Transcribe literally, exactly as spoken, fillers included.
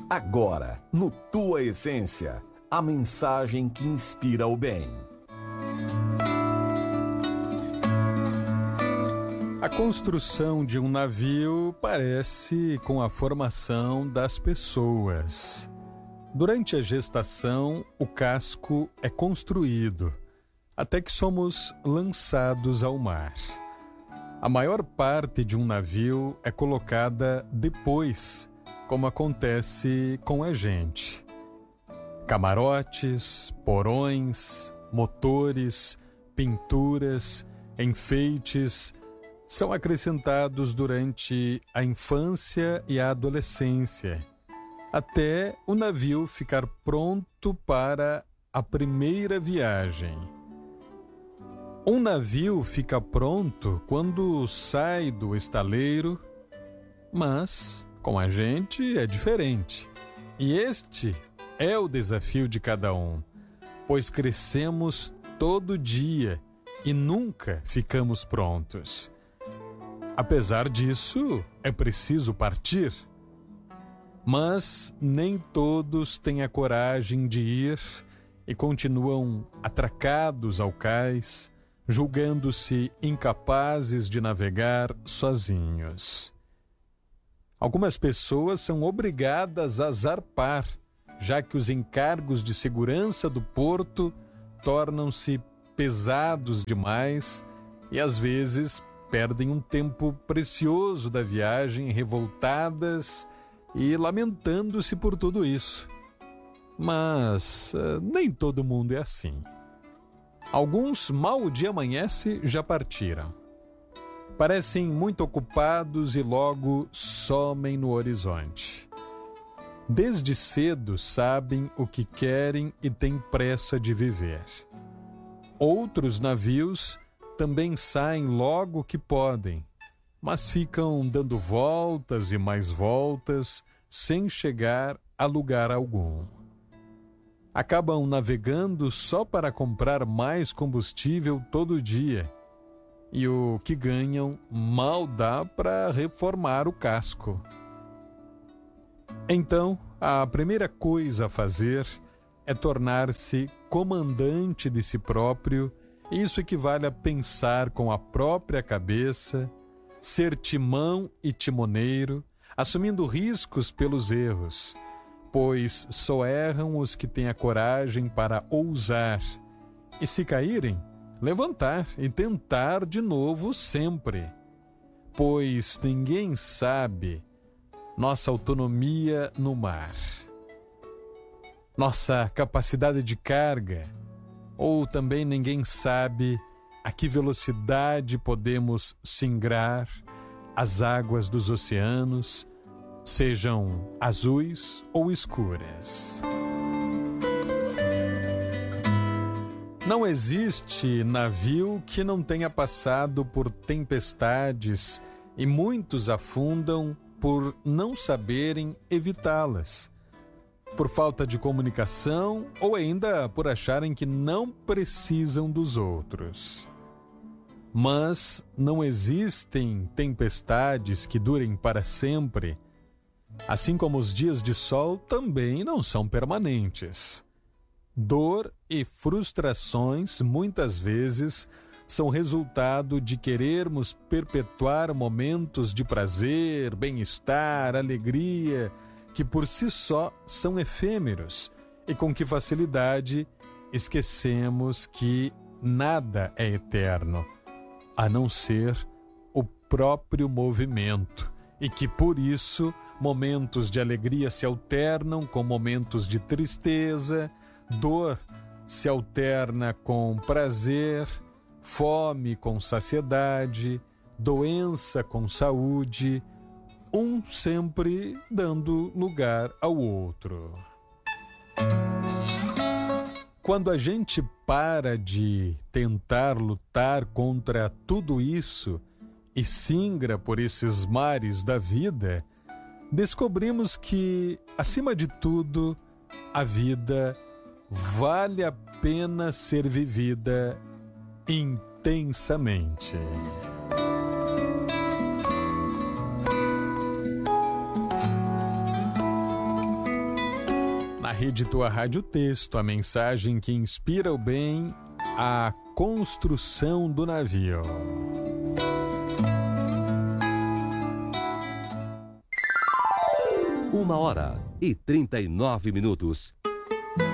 Agora, no Tua Essência, a mensagem que inspira o bem. A construção de um navio parece com a formação das pessoas. Durante a gestação, o casco é construído, até que somos lançados ao mar. A maior parte de um navio é colocada depois, como acontece com a gente. Camarotes, porões, motores, pinturas, enfeites são acrescentados durante a infância e a adolescência, até o navio ficar pronto para a primeira viagem. Um navio fica pronto quando sai do estaleiro, mas com a gente é diferente. E este é o desafio de cada um, pois crescemos todo dia e nunca ficamos prontos. Apesar disso, é preciso partir. Mas nem todos têm a coragem de ir e continuam atracados ao cais, julgando-se incapazes de navegar sozinhos. Algumas pessoas são obrigadas a zarpar, já que os encargos de segurança do porto tornam-se pesados demais e às vezes perdem um tempo precioso da viagem revoltadas e lamentando-se por tudo isso. Mas uh, nem todo mundo é assim. Alguns, mal o dia amanhece, já partiram. Parecem muito ocupados e logo somem no horizonte. Desde cedo sabem o que querem e têm pressa de viver. Outros navios também saem logo que podem, mas ficam dando voltas e mais voltas sem chegar a lugar algum. Acabam navegando só para comprar mais combustível todo dia, e o que ganham mal dá para reformar o casco. Então, a primeira coisa a fazer é tornar-se comandante de si próprio. Isso equivale a pensar com a própria cabeça, ser timão e timoneiro, assumindo riscos pelos erros, pois só erram os que têm a coragem para ousar, e se caírem, levantar e tentar de novo sempre, pois ninguém sabe nossa autonomia no mar, nossa capacidade de carga, ou também ninguém sabe a que velocidade podemos singrar as águas dos oceanos, sejam azuis ou escuras. Não existe navio que não tenha passado por tempestades e muitos afundam por não saberem evitá-las, por falta de comunicação ou ainda por acharem que não precisam dos outros. Mas não existem tempestades que durem para sempre, assim como os dias de sol também não são permanentes. Dor e frustrações muitas vezes são resultado de querermos perpetuar momentos de prazer, bem-estar, alegria, que por si só são efêmeros e com que facilidade esquecemos que nada é eterno, a não ser o próprio movimento, e que por isso momentos de alegria se alternam com momentos de tristeza, dor se alterna com prazer, fome com saciedade, doença com saúde, um sempre dando lugar ao outro. Quando a gente para de tentar lutar contra tudo isso e singra por esses mares da vida, descobrimos que, acima de tudo, a vida vale a pena ser vivida intensamente. Rede Tua Rádio Texto, a mensagem que inspira o bem, a construção do navio. Uma hora e trinta e nove minutos.